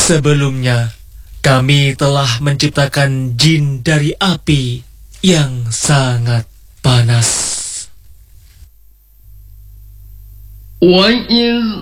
Sebelumnya, kami telah menciptakan jin dari api yang sangat panas. وَإِذْ